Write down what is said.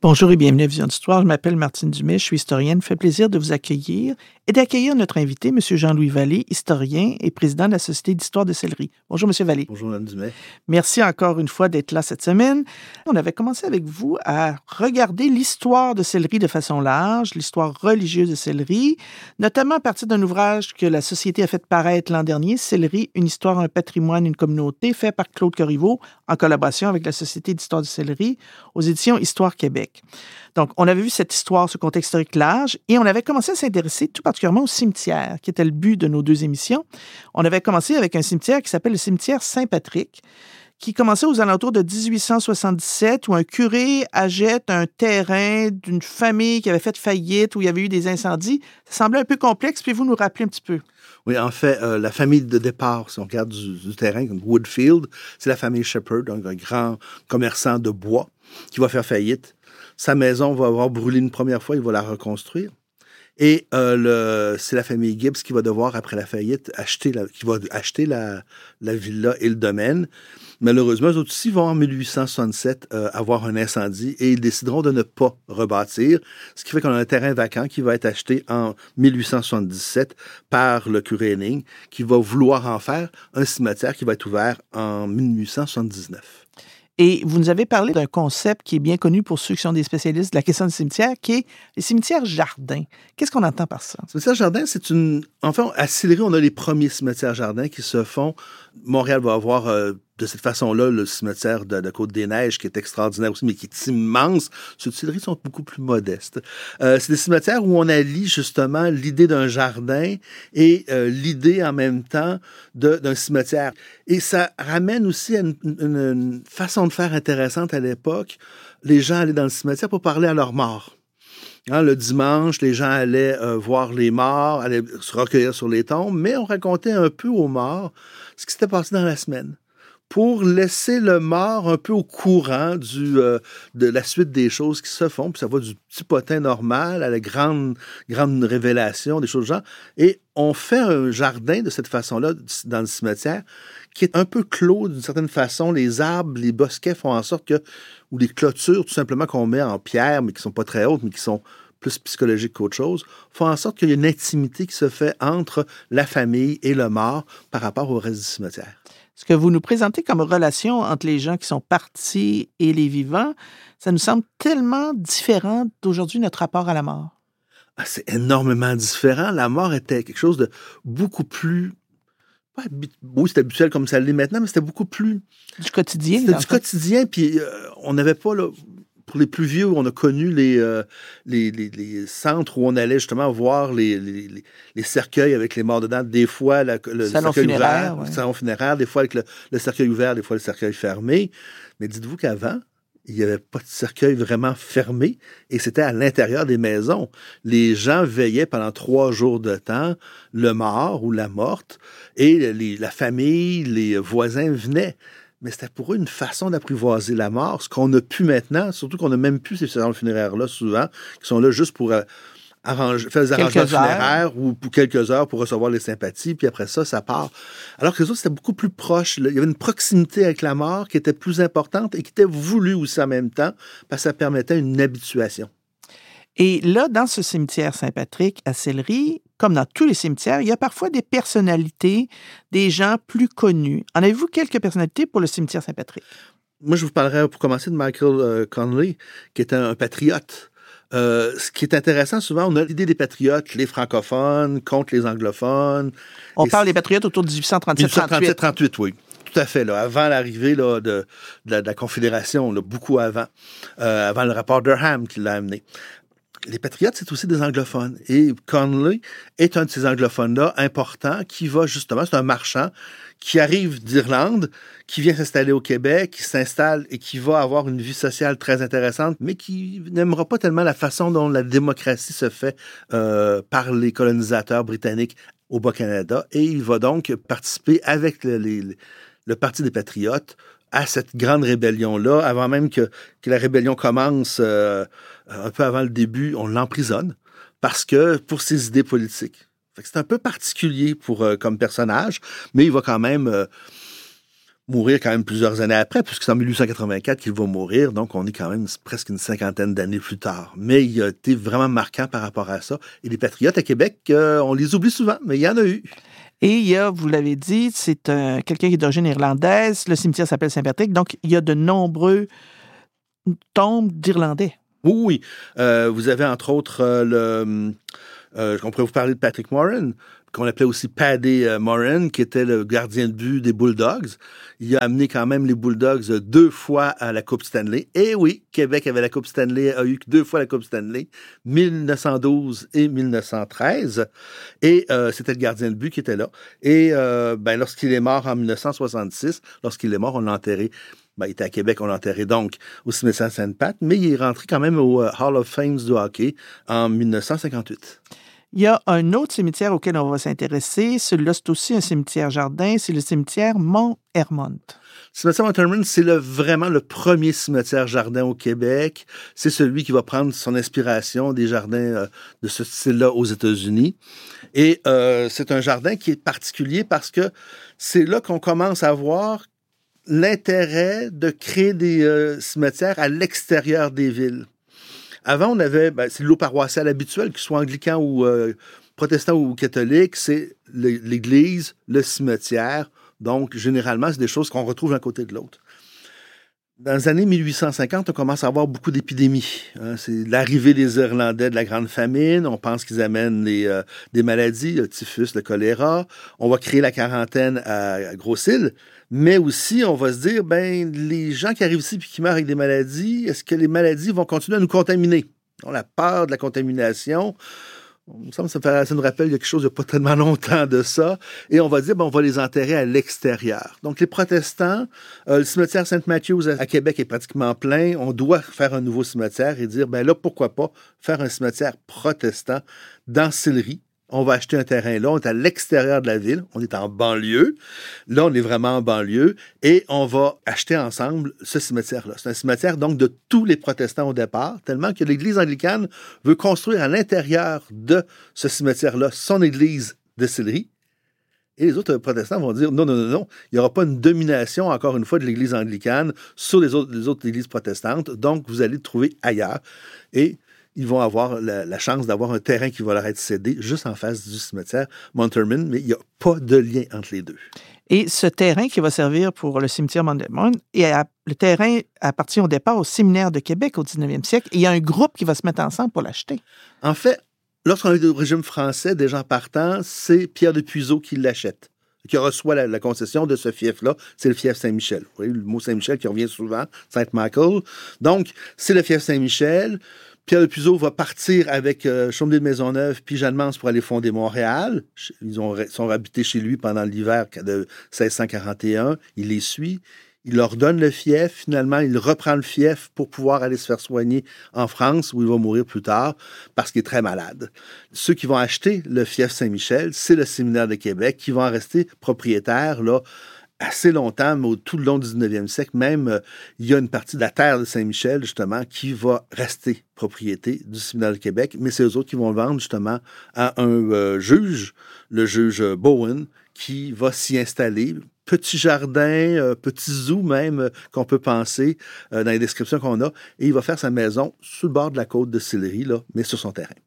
Bonjour et bienvenue à Vision d'Histoire. Je m'appelle Martine Dumais, je suis historienne. Ça me fait plaisir de vous accueillir et d'accueillir notre invité, M. Jean-Louis Vallée, historien et président de la Société d'histoire de Sillery. Bonjour, M. Vallée. Bonjour, Mme Dumais. Merci encore une fois d'être là cette semaine. On avait commencé avec vous à regarder l'histoire de Sillery de façon large, l'histoire religieuse de Sillery, notamment à partir d'un ouvrage que la Société a fait paraître l'an dernier, Sillery, une histoire, un patrimoine, une communauté, fait par Claude Corriveau en collaboration avec la Société d'histoire de Sillery aux éditions Histoire Québec. Donc, on avait vu cette histoire, ce contexte historique large, et on avait commencé à s'intéresser tout particulièrement au cimetière, qui était le but de nos deux émissions. On avait commencé avec un cimetière qui s'appelle le cimetière Saint-Patrick, qui commençait aux alentours de 1877, où un curé achète un terrain d'une famille qui avait fait faillite, où il y avait eu des incendies. Ça semblait un peu complexe. Pouvez-vous nous rappeler un petit peu? Oui, en fait, la famille de départ, si on regarde du terrain, comme Woodfield, c'est la famille Shepherd, donc un grand commerçant de bois qui va faire faillite. Sa maison va avoir brûlé une première fois, il va la reconstruire. Et c'est la famille Gibbs qui va devoir, après la faillite, acheter la villa et le domaine. Malheureusement, eux autres aussi vont en 1867 avoir un incendie et ils décideront de ne pas rebâtir, ce qui fait qu'on a un terrain vacant qui va être acheté en 1877 par le curé Henning, qui va vouloir en faire un cimetière qui va être ouvert en 1879. Et vous nous avez parlé d'un concept qui est bien connu pour ceux qui sont des spécialistes de la question du cimetière, qui est les cimetières jardins. Qu'est-ce qu'on entend par ça? Cimetière jardin, c'est une... Enfin, à Sillery, on a les premiers cimetières jardins qui se font. Montréal va avoir de cette façon-là le cimetière de Côte-des-Neiges, qui est extraordinaire aussi, mais qui est immense. Ceux de Sillery sont beaucoup plus modestes. C'est des cimetières où on allie justement l'idée d'un jardin et l'idée en même temps d'un cimetière. Et ça ramène aussi à une façon de faire intéressante à l'époque. Les gens allaient dans le cimetière pour parler à leurs morts. Hein, le dimanche, les gens allaient voir les morts, allaient se recueillir sur les tombes, mais on racontait un peu aux morts ce qui s'était passé dans la semaine, pour laisser le mort un peu au courant de la suite des choses qui se font. Puis ça va du petit potin normal à la grande révélation, des choses de genre. Et on fait un jardin de cette façon-là dans le cimetière qui est un peu clos d'une certaine façon. Les arbres, les bosquets font en sorte que, ou les clôtures tout simplement qu'on met en pierre, mais qui sont pas très hautes, mais qui sont plus psychologiques qu'autre chose, font en sorte qu'il y a une intimité qui se fait entre la famille et le mort par rapport au reste du cimetière. Ce que vous nous présentez comme relation entre les gens qui sont partis et les vivants, ça nous semble tellement différent d'aujourd'hui, notre rapport à la mort. Ah, c'est énormément différent. La mort était quelque chose de beaucoup plus... Oui, c'était habituel comme ça l'est maintenant, mais c'était beaucoup plus... Du quotidien. C'était du quotidien, puis on n'avait pas... Là, pour les plus vieux, on a connu les centres où on allait justement voir les cercueils avec les morts dedans. Des fois, le salon cercueil funéraire, ouvert, ouais. le salon funéraire, des fois avec le cercueil ouvert, des fois le cercueil fermé. Mais dites-vous qu'avant, il n'y avait pas de cercueil vraiment fermé et c'était à l'intérieur des maisons. Les gens veillaient pendant 3 jours de temps le mort ou la morte et la famille, les voisins venaient. Mais c'était pour eux une façon d'apprivoiser la mort, ce qu'on a pu maintenant, surtout qu'on n'a même plus ces salons funéraires-là souvent, qui sont là juste pour faire des arrangements funéraires ou pour quelques heures pour recevoir les sympathies, puis après ça, ça part. Alors que les autres, c'était beaucoup plus proche. Il y avait une proximité avec la mort qui était plus importante et qui était voulue aussi en même temps, parce que ça permettait une habituation. Et là, dans ce cimetière Saint-Patrick à Sillery, comme dans tous les cimetières, il y a parfois des personnalités, des gens plus connus. En avez-vous quelques personnalités pour le cimetière Saint-Patrick? Moi, je vous parlerai pour commencer de Michael Connolly, qui était un patriote. Ce qui est intéressant, souvent, on a l'idée des patriotes, les francophones contre les anglophones. On parle des patriotes autour de 1837-38. 1837-38, oui. Tout à fait, là, avant l'arrivée là, de la Confédération, là, beaucoup avant le rapport Durham qui l'a amené. Les patriotes, c'est aussi des anglophones. Et Connolly est un de ces anglophones-là importants qui va justement, c'est un marchand qui arrive d'Irlande, qui vient s'installer au Québec, qui s'installe et qui va avoir une vie sociale très intéressante, mais qui n'aimera pas tellement la façon dont la démocratie se fait par les colonisateurs britanniques au Bas-Canada. Et il va donc participer avec le Parti des patriotes à cette grande rébellion-là, avant même que la rébellion commence, un peu avant le début, on l'emprisonne pour ses idées politiques. Fait que c'est un peu particulier comme personnage, mais il va quand même mourir quand même plusieurs années après, puisque c'est en 1884 qu'il va mourir, donc on est quand même presque une cinquantaine d'années plus tard. Mais il a été vraiment marquant par rapport à ça. Et les patriotes à Québec, on les oublie souvent, mais il y en a eu. Et il y a, vous l'avez dit, c'est quelqu'un qui est d'origine irlandaise. Le cimetière s'appelle Saint-Patrick, donc il y a de nombreux tombes d'Irlandais. Oui. Vous avez entre autres on pourrait vous parler de Patrick Moran, qu'on appelait aussi Paddy Moran, qui était le gardien de but des Bulldogs. Il a amené quand même les Bulldogs 2 fois à la Coupe Stanley. Et oui, Québec avait la Coupe Stanley, a eu 2 fois la Coupe Stanley, 1912 et 1913. Et c'était le gardien de but qui était là. Et lorsqu'il est mort en 1966, lorsqu'il est mort, on l'a enterré. Il était à Québec, on l'a enterré donc au cimetière Sainte-Pat, mais il est rentré quand même au Hall of Fame du hockey en 1958. Il y a un autre cimetière auquel on va s'intéresser. Celui-là, c'est aussi un cimetière jardin. C'est le cimetière Mont-Hermont. Le cimetière Mont-Hermont, c'est vraiment le premier cimetière jardin au Québec. C'est celui qui va prendre son inspiration des jardins de ce style-là aux États-Unis. Et c'est un jardin qui est particulier parce que c'est là qu'on commence à voir l'intérêt de créer des cimetières à l'extérieur des villes. Avant, on avait, c'est l'eau paroissiale habituelle, qu'il soit anglican ou protestant ou catholique, c'est l'église, le cimetière. Donc, généralement, c'est des choses qu'on retrouve d'un côté de l'autre. Dans les années 1850, on commence à avoir beaucoup d'épidémies. C'est l'arrivée des Irlandais de la Grande Famine. On pense qu'ils amènent des maladies, le typhus, le choléra. On va créer la quarantaine à Grosse-Île. Mais aussi, on va se dire, les gens qui arrivent ici et qui meurent avec des maladies, est-ce que les maladies vont continuer à nous contaminer? On a la peur de la contamination. Il me semble que ça nous rappelle quelque chose il n'y a pas tellement longtemps de ça. Et on va dire, on va les enterrer à l'extérieur. Donc, les protestants, le cimetière Saint-Mathieu à Québec est pratiquement plein. On doit faire un nouveau cimetière et dire, là, pourquoi pas faire un cimetière protestant dans Sillery. On va acheter un terrain là, on est à l'extérieur de la ville, on est en banlieue. Là, on est vraiment en banlieue et on va acheter ensemble ce cimetière-là. C'est un cimetière donc de tous les protestants au départ, tellement que l'Église anglicane veut construire à l'intérieur de ce cimetière-là son église de Sillery. Et les autres protestants vont dire non, il n'y aura pas une domination, encore une fois, de l'Église anglicane sur les autres églises protestantes, donc vous allez le trouver ailleurs. Et ils vont avoir la chance d'avoir un terrain qui va leur être cédé juste en face du cimetière Mont-Hermont, mais il n'y a pas de lien entre les deux. Et ce terrain qui va servir pour le cimetière Mont-Hermont, le terrain appartient au départ au Séminaire de Québec au 19e siècle, et il y a un groupe qui va se mettre ensemble pour l'acheter. En fait, lorsqu'on est au régime français, des gens partants, c'est Pierre de Puiseaux qui l'achète, qui reçoit la concession de ce fief-là. C'est le fief Saint-Michel. Vous voyez, le mot Saint-Michel qui revient souvent, Saint-Michael. Donc, c'est le fief Saint-Michel. Pierre de Puiseaux va partir avec Chaumelet de Maisonneuve puis Jeanne Mance pour aller fonder Montréal. Ils sont habités chez lui pendant l'hiver de 1641. Il les suit. Il leur donne le fief. Finalement, il reprend le fief pour pouvoir aller se faire soigner en France, où il va mourir plus tard parce qu'il est très malade. Ceux qui vont acheter le fief Saint-Michel, c'est le Séminaire de Québec qui vont en rester propriétaires là, assez longtemps, mais tout le long du 19e siècle, même, il y a une partie de la terre de Saint-Michel, justement, qui va rester propriété du Séminaire de Québec, mais c'est eux autres qui vont le vendre, justement, à un juge, le juge Bowen, qui va s'y installer. Petit jardin, petit zoo même, qu'on peut penser dans les descriptions qu'on a, et il va faire sa maison sur le bord de la côte de Sillery, là, mais sur son terrain.